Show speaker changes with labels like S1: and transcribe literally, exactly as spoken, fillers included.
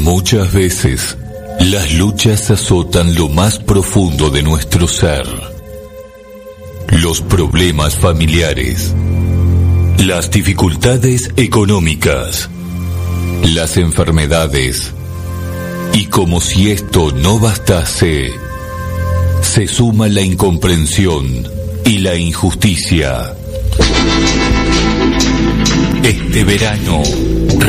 S1: Muchas veces, las luchas azotan lo más profundo de nuestro ser. Los problemas familiares, las dificultades económicas, las enfermedades. Y como si esto no bastase, se suma la incomprensión y la injusticia. Este verano,